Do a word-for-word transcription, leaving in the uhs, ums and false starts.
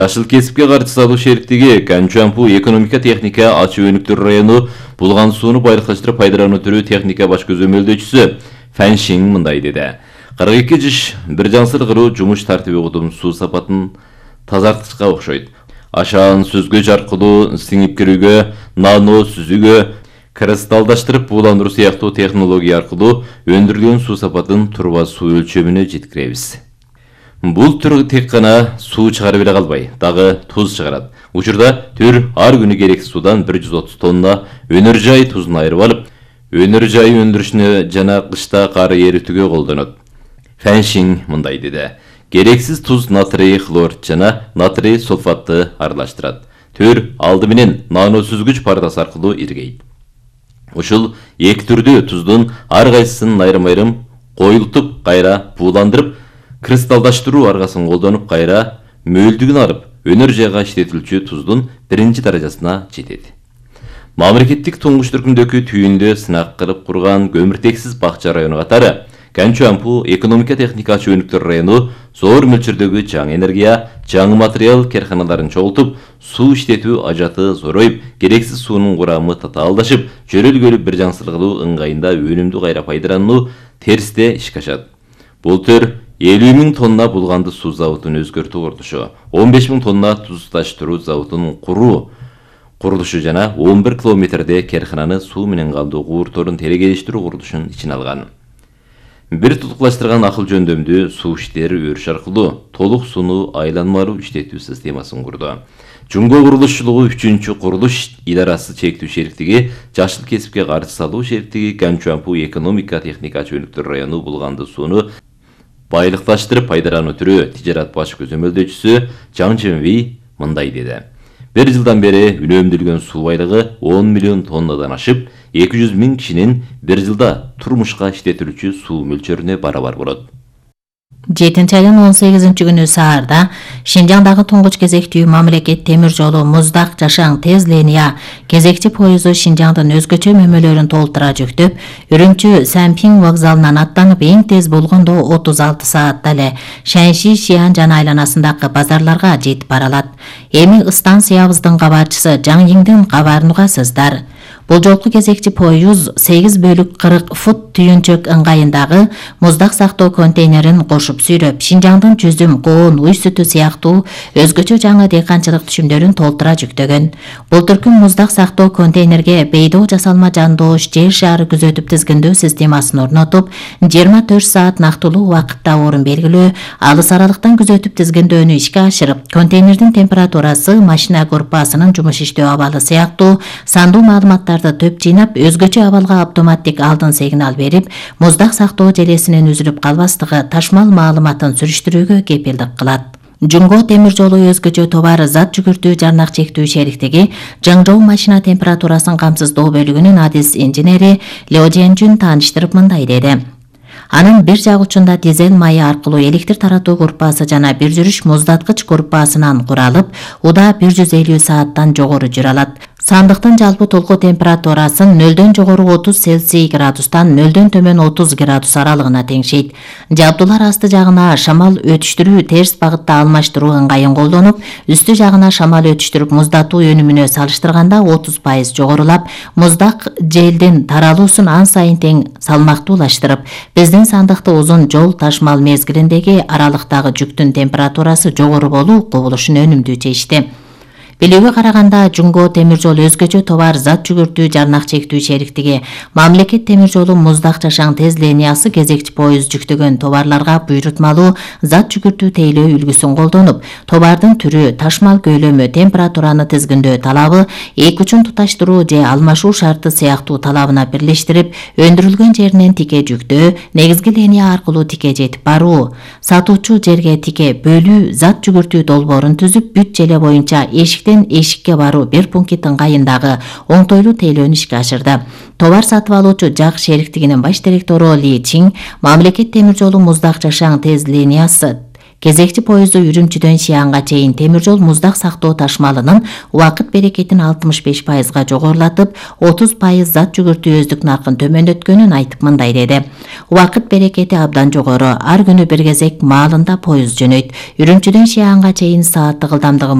Жашыл кесипке каршы салуу шериктиги Канчуампу экономика техника ачуу өнүктөр району булган сууну байыркылаштырып пайдалануу түрүү техника баш көзөмөлдөөчүсү Фэн Шинг мындай деди. кырк эки жыш бир жансыр кыруу жумуш тартиби угдум суу сапатын тазартышка окшойт. Ашаан сүзгүч аркылуу сиңип кирүүгө, нано сүзүүгө, кристалдаштырып бууландыруу сыяктуу технология аркылуу өндүрүлгөн суу сапатын турба суу өлчөмүнө жеткиребиз. Бул түр тек гана суу чыгарып эле калбай, дагы туз чыгарат. Учурда түр ар күнү керексиз суудан бир жүз отуз тонна өнөр жай тузун айырып алып, өнөр жай өндүрүшүнө жана кышта кар эритүүгө колдонот. Фэн Шинг мындай деди. Керексиз туз натрий хлор жана натрий сульфатты аралаштырат. Түр алды менен нано сүзгүч партасы аркылуу иргейт. Ушул эки түрдүү туздун ар кайсысын айрым-айрым коюлтуп, кайра бууландырып, кристалдаштыруу аргасын колдонуп, кайра мөлдүгүн алып, өнөр жайга иштетилчү туздун биринчи даражасына жетет. Мамлекеттик туңгуч түркүмдөгү түйүндө сынак кылып курган көмүртексиз бакча району катары Канчуампу экономика техника ачуу өнүктөр району зор мөлчөрдөгү жаңы энергия, жаңы материал керканаларын чогултуп, суу иштетүү ажаты зоройуп, керексиз суунун курамы татаалдашып, жөрөлгөлү бир жансыр кылуу ыңгайында өнүмдү кайра пайдалануу терсте ишке ашат. Бул төр элүү миң тонна булганды суу заводун өзгөртүү курулушу, он беш миң тонна туз таштыруу заводунун куруу курулушу жана он бир километрде керкананы суу менен кандуу куурторун терегелештирүү курулушун ичине алган. Бир тутуклаштырган акыл жөндөмдүү суу иштери өрүш аркылуу толук сууну айланмалуу иштетүү системасын курду. Жумго курулушчулугу үчүнчү курулуш идарасы чектүү шериктиги жашыл кесипке каршы салуу шериктиги Канчуампу экономика техника ачуу өнүктөр району булганды сууну байлыкташтырып пайдалануу түрүү тижарат баш көзөмөлдөөчүсү Жаң Чжэнвэй мындай деди. Бир жылдан бери үнөмдөлгөн суу байлыгы он миллион тоннадан ашып, эки жүз миң кишинин бир жылда турмушка иштетилүүчү суу мөлчөрүнө барабар болот. жетинчи айдын он сегизинчи күнү саарда Шинжаңдагы туңгуч кезектүү мамлекет темир жолу Муздак Жашаң тез линия кезекчи поезу Шинжаңдын өзгөчө мөмөлөрүн толтура жүктөп, Үрүмчү Сянпиң вокзалынан аттанып, эң тез болгондо отуз алты саатта эле Шэньши Шиан жана айланасындагы базарларга жетип бара алат. Эми станциябыздын кабарчысы Жаң Йиңдин кабарын угасыздар. Бул жолку кезекчи поюз сегиз бөлүк кырк фут түйүнчөк ыңгайындагы муздак сактоо контейнерин кошуп сүйрөп, Шинжаңдын чүзүм, коон, уй сүтү сыяктуу өзгөчө жаңы дыйканчылык түшүмдөрүн толтура жүктөгөн. Бул түркүм муздак сактоо контейнерге бейдоо жасалма жандоош жер шары күзөтүп тизгиндөө системасын орнотуп, жыйырма төрт саат нактылуу убакытта орун белгилөө, алыс аралыктан күзөтүп тизгиндөөнү ишке ашырып, контейнердин температурасы, машина корпусунун жумуш иштөө абалы сыяктуу сандуу маалыматтар төп жыйнап, өзгөчө абалга автоматтик алдын сигнал берип, муздак сактоо желесинин үзүлүп калбастыгы ташмал маалыматын сүрүштүрүүгө кепилдик кылат. Жумго темир жолу өзгөчө товар зат жүгүртүү жарнак чектүү шериктиги Жаңжоу машина температурасын камсыздоо бөлүгүнүн адис инженери Лё Жэнжүн тааныштырып мындай деди. Анын бир жак учунда дизель майы аркылуу электр таратуу корпусу жана бир жүрүш муздаткыч корпусунан куралып, уда бир жүз элүү сааттан жогору жүрө алат. Сандыктын жалпы толку температурасын нөлдөн жогору отуз Цельсий градустан нөлдөн төмөн отуз градус аралыгына теңшейт. Жабдуулар асты жагына шамал өтүштүрүү терс багытта алмаштыруу ыңгайын колдонуп, үстү жагына шамал өтүштүрүп муздатуу өнүмүнө салыштырганда отуз пайыз жогорулап, муздак желдин таралуусун ан сайын тең салмактуулаштырып, биздин сандыкты узун жол ташмал мезгилиндеги аралыктагы жүктүн температурасы жогору болуу кубулушун өнүмдүү чечти. Билүүгө караганда, Жумго темир жолу өзгөчө товар зат жүгүртүү жарнак чектүү шериктиги мамлекет темир жолу Муздак Жашаң тез линиясы кезекчи поезд жүктөгөн товарларга буйрутмалуу зат жүгүртүү тейлөө үлгүсүн колдонуп, товардын түрү, ташмал көлөмү, температураны тизгиндөө талабы, эки учун туташтыруу же алмашуу шарты сыяктуу талабына бирлештирип, өндүрүлгөн жеринен тике жүктөө, негизги линия аркылуу тике жетип баруу, сатуучу жерге тике бөлүү зат жүгүртүү долбоорун түзүп, бүт желе боюнча эшиктен эшикке баруу бир пункт ыңгайындагы оңтойлуу тейлөөнү ишке ашырды. Товар сатып алуучу жак шериктигинин баш директору Ли Чин мамлекет темир жолу Муздак Жашаң тез линиясы Кезекчи поезду Үрүмчүдөн Шиянга чейин темир жол муздак сактоо ташмалынын убакыт берекетин алтымыш беш пайызга жогорулатып, отуз пайыз зат жүгүртүүбүздүк наркын төмөндөткөнүн айтып мындай деди. Убакыт берекети абдан жогору, ар күнү бир кезек маалында поезд жөнөйт. Үрүмчүдөн Шиянга чейин сааттык ылдамдыгы